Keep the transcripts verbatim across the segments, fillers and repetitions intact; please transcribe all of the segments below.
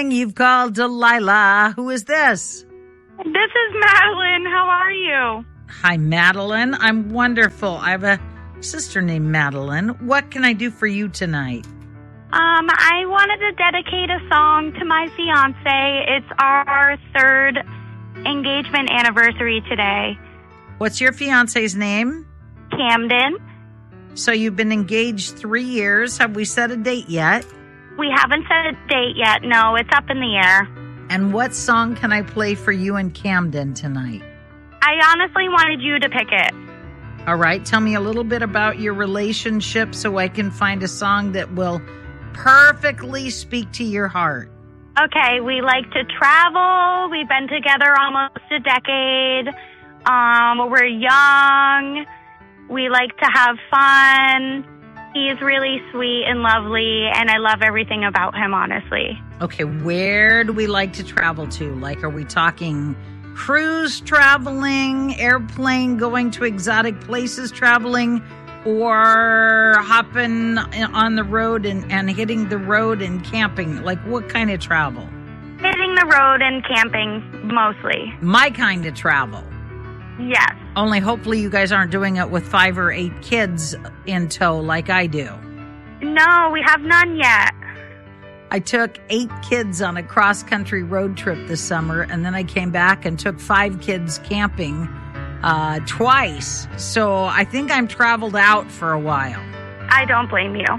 You've called Delilah. Who is this? This is Madeline. How are you? Hi, Madeline. I'm wonderful. I have a sister named Madeline. What can I do for you tonight? Um, I wanted to dedicate a song to my fiance. It's our third engagement anniversary today. What's your fiance's name? Camden. So you've been engaged three years. Have we set a date yet? We haven't set a date yet. No, it's up in the air. And what song can I play for you and Camden tonight? I honestly wanted you to pick it. All right. Tell me a little bit about your relationship so I can find a song that will perfectly speak to your heart. Okay, we like to travel. We've been together almost a decade. Um, we're young. We like to have fun. He's really sweet and lovely, and I love everything about him, honestly. Okay, where do we like to travel to? Like, are we talking cruise traveling, airplane, going to exotic places traveling, or hopping on the road and, and hitting the road and camping? Like, what kind of travel? Hitting the road and camping, mostly. My kind of travel. Yes. Only hopefully you guys aren't doing it with five or eight kids in tow like I do. No, we have none yet. I took eight kids on a cross-country road trip this summer, and then I came back and took five kids camping uh, twice. So I think I'm traveled out for a while. I don't blame you.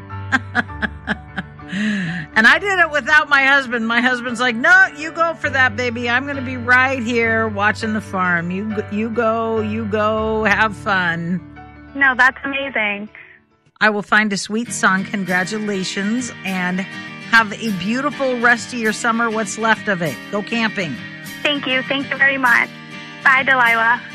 And I did it without my husband. My husband's like, no, you go for that, baby. I'm going to be right here watching the farm. You, you go, you go, have fun. No, that's amazing. I will find a sweet song. Congratulations. And have a beautiful rest of your summer. What's left of it. Go camping. Thank you. Thank you very much. Bye, Delilah.